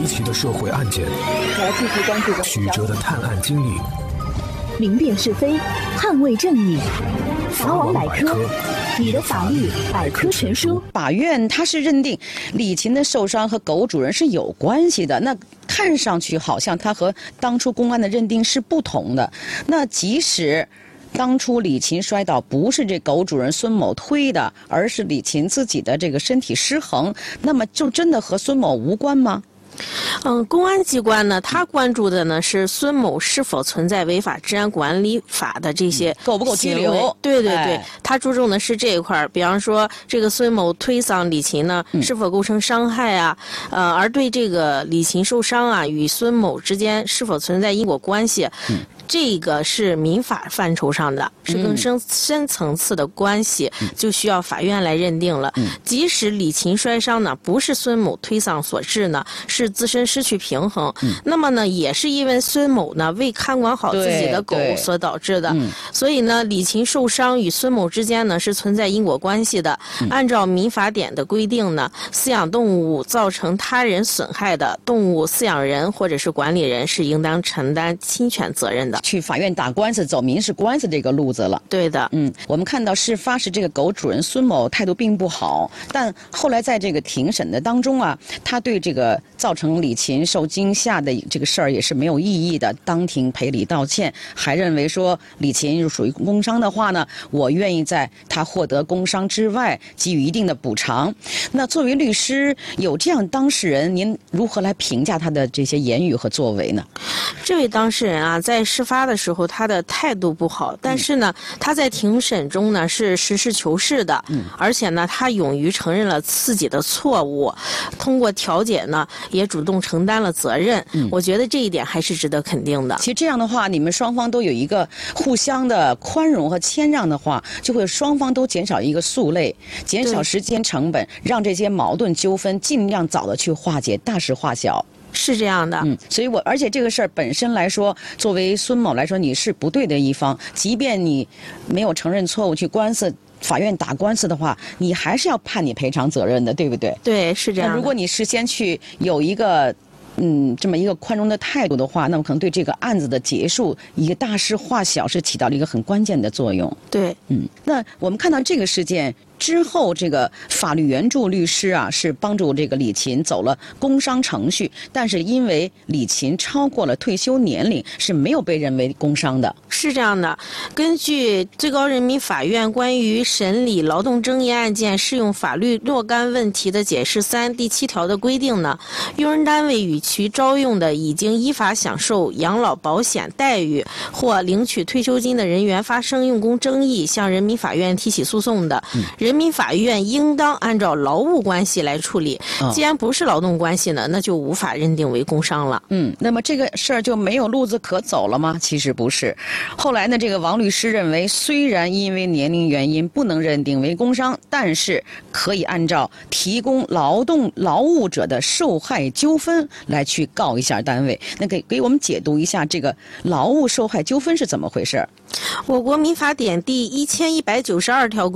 奇的社会案件， 我要继续关注曲折的探案经历， 明辨是非，捍卫正义。法网百科，你的法律百科全书。 法院他是认定李琴的受伤和狗主人是有关系的，那看上去好像他和当初公安的认定是不同的。那即使当初李琴摔倒不是这狗主人孙某推的，而是李琴自己的这个身体失衡，那么就真的和孙某无关吗？ 公安机关呢，他关注的呢是孙某是否存在违法治安管理法的这些够不够拘留？ 对对对，他注重的是这一块。比方说，这个孙某推搡李琴呢，是否构成伤害啊？而对这个李琴受伤啊，与孙某之间是否存在因果关系？这个是民法范畴上的，是更深层次的关系，就需要法院来认定了。即使李琴摔伤呢，不是孙某推搡所致呢，是自身失去平衡，那么呢，也是因为孙某呢未看管好自己的狗所导致的。所以呢，李琴受伤与孙某之间呢是存在因果关系的。按照民法典的规定呢，饲养动物造成他人损害的，动物饲养人或者是管理人是应当承担侵权责任的。 去法院打官司，走民事官司这个路子了。 对的， 我们看到事发时这个狗主人孙某态度并不好，但后来在这个庭审的当中啊，他对这个造成李琴受惊吓的这个事儿也是没有异议的，当庭赔礼道歉，还认为说李琴属于工伤的话呢，我愿意在他获得工伤之外给予一定的补偿。那作为律师，有这样当事人，您如何来评价他的这些言语和作为呢？ 这位当事人啊，在事发的时候他的态度不好，但是呢，他在庭审中呢是实事求是的，而且呢，他勇于承认了自己的错误，通过调解呢，也主动承担了责任。我觉得这一点还是值得肯定的。 其实这样的话，你们双方都有一个互相的宽容和谦让的话，就会双方都减少一个诉累，减少时间成本，让这些矛盾纠纷尽量早的去化解，大事化小。 是这样的， 所以而且这个事儿本身来说，作为孙某来说，你是不对的一方，即便你没有承认错误去法院打官司的话，你还是要判你赔偿责任的，对不对？ 对，是这样的。 如果你事先去有一个这么一个宽容的态度的话，那么可能对这个案子的结束，一个大事化小是起到了一个很关键的作用。 对， 那我们看到这个事件之后，这个法律援助律师啊，是帮助这个李琴走了工伤程序，但是因为李琴超过了退休年龄，是没有被认为工伤的。 是这样的，根据最高人民法院关于审理劳动争议案件适用法律若干问题的解释3第7条的规定呢，用人单位与其招用的已经依法享受养老保险待遇或领取退休金的人员发生用工争议，向人民法院提起诉讼的，人民法院应当按照劳务关系来处理。既然不是劳动关系呢，那就无法认定为工伤了。 那么这个事儿就没有路子可走了吗？其实不是。后来呢，这个王律师认为，虽然因为年龄原因不能认定为工伤，但是可以按照提供劳务者的受害纠纷来去告一下单位。那给我们解读一下这个劳务受害纠纷是怎么回事？ 我国民法典第1192条